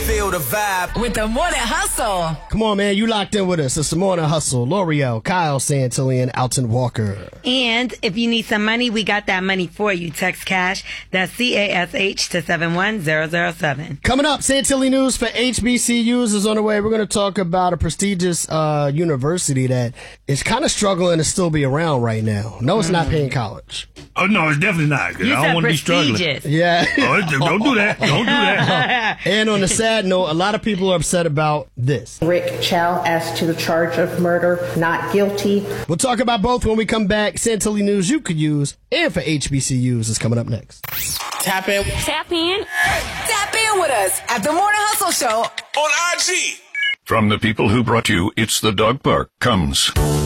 Feel the vibe with the Morning Hustle. Come on, man. You locked in with us. It's the Morning Hustle. L'Oreal, Kyle Santillan, Alton Walker. And if you need some money, we got that money for you. Text cash. That's CASH to 71007. Coming up, Santilli News for HBCUs is on the way. We're going to talk about a prestigious university that is kind of struggling to still be around right now. No, it's not Payne College. Oh, no, it's definitely not. Because I don't want to be struggling. Yeah. Oh, don't do that. Don't do that. And on a sad note, a lot of people are upset about this. Rick Chow as to the charge of murder, not guilty. We'll talk about both when we come back. Santilli News you could use and for HBCUs is coming up next. Tap in. Tap in. Tap in with us at the Morning Hustle Show on IG. From the people who brought you It's the Dog Park comes